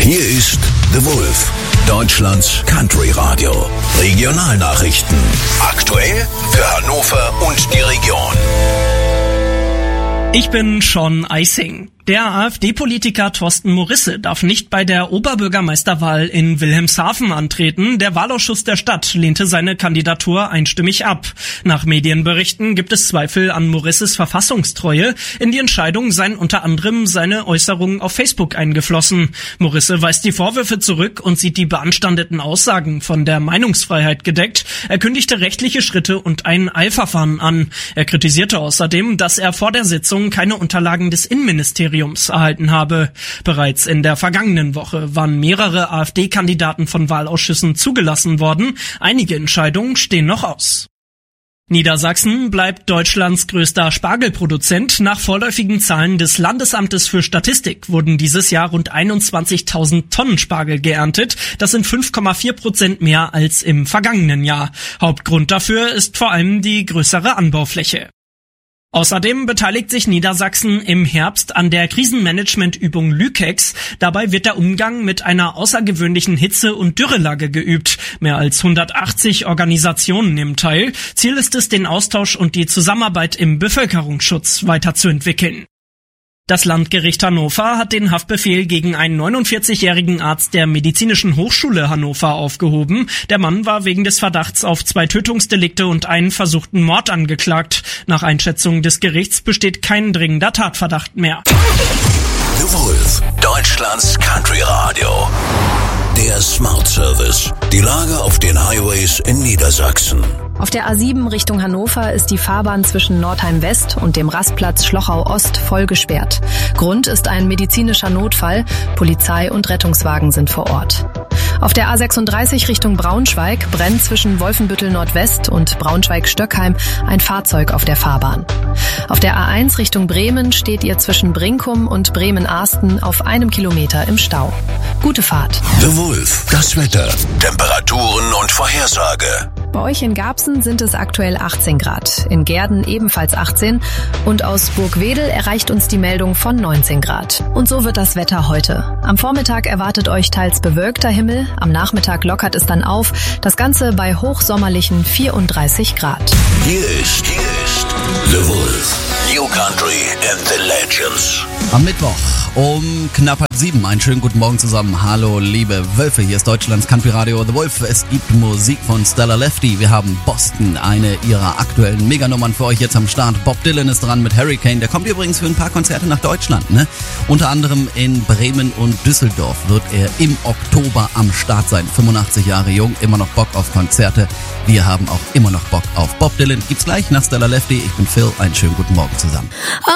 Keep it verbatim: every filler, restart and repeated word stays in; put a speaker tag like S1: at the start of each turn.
S1: Hier ist The Wolf, Deutschlands Country Radio. Regionalnachrichten. Aktuell für Hannover und die Region.
S2: Ich bin Sean Eising. Der AfD-Politiker Thorsten Morisse darf nicht bei der Oberbürgermeisterwahl in Wilhelmshaven antreten. Der Wahlausschuss der Stadt lehnte seine Kandidatur einstimmig ab. Nach Medienberichten gibt es Zweifel an Morisses Verfassungstreue. In die Entscheidung seien unter anderem seine Äußerungen auf Facebook eingeflossen. Morisse weist die Vorwürfe zurück und sieht die beanstandeten Aussagen von der Meinungsfreiheit gedeckt. Er kündigte rechtliche Schritte und ein Eilverfahren an. Er kritisierte außerdem, dass er vor der Sitzung keine Unterlagen des Innenministeriums erhalten habe. Bereits in der vergangenen Woche waren mehrere AfD-Kandidaten von Wahlausschüssen zugelassen worden. Einige Entscheidungen stehen noch aus. Niedersachsen bleibt Deutschlands größter Spargelproduzent. Nach vorläufigen Zahlen des Landesamtes für Statistik wurden dieses Jahr rund einundzwanzigtausend Tonnen Spargel geerntet. Das sind fünf Komma vier Prozent mehr als im vergangenen Jahr. Hauptgrund dafür ist vor allem die größere Anbaufläche. Außerdem beteiligt sich Niedersachsen im Herbst an der Krisenmanagementübung Lükex. Dabei wird der Umgang mit einer außergewöhnlichen Hitze- und Dürrelage geübt. Mehr als hundertachtzig Organisationen nehmen teil. Ziel ist es, den Austausch und die Zusammenarbeit im Bevölkerungsschutz weiterzuentwickeln. Das Landgericht Hannover hat den Haftbefehl gegen einen neunundvierzigjährigen Arzt der Medizinischen Hochschule Hannover aufgehoben. Der Mann war wegen des Verdachts auf zwei Tötungsdelikte und einen versuchten Mord angeklagt. Nach Einschätzung des Gerichts besteht kein dringender Tatverdacht mehr.
S1: The Wolf, Deutschlands Country Radio. Der Smart Service. Die Lage auf den Highways in Niedersachsen.
S3: Auf der A sieben Richtung Hannover ist die Fahrbahn zwischen Nordheim West und dem Rastplatz Schlochau Ost voll gesperrt. Grund ist ein medizinischer Notfall. Polizei und Rettungswagen sind vor Ort. Auf der A sechsunddreißig Richtung Braunschweig brennt zwischen Wolfenbüttel Nordwest und Braunschweig-Stöckheim ein Fahrzeug auf der Fahrbahn. Auf der A eins Richtung Bremen steht ihr zwischen Brinkum und Bremen-Ahsten auf einem Kilometer im Stau. Gute Fahrt.
S1: The Wolf, das Wetter, Temperaturen und Vorhersage.
S3: Bei euch in Garbsen sind es aktuell achtzehn Grad, in Gehrden ebenfalls achtzehn und aus Burgwedel erreicht uns die Meldung von neunzehn Grad. Und so wird das Wetter heute. Am Vormittag erwartet euch teils bewölkter Himmel, am Nachmittag lockert es dann auf, das Ganze bei hochsommerlichen vierunddreißig Grad.
S1: Hier ist, hier ist The Wolf, New Country and the Legends.
S4: Am Mittwoch um knapp halb sieben. Einen schönen guten Morgen zusammen. Hallo liebe Wölfe, hier ist Deutschlands Country Radio The Wolf. Es gibt Musik von Stella Lefty. Wir haben Boston, eine ihrer aktuellen Meganummern für euch jetzt am Start. Bob Dylan ist dran mit Hurricane. Der kommt übrigens für ein paar Konzerte nach Deutschland, ne? Unter anderem in Bremen und Düsseldorf wird er im Oktober am Start sein. fünfundachtzig Jahre jung, immer noch Bock auf Konzerte. Wir haben auch immer noch Bock auf Bob Dylan. Gibt's gleich nach Stella Lefty. Ich bin Phil. Einen schönen guten Morgen zusammen.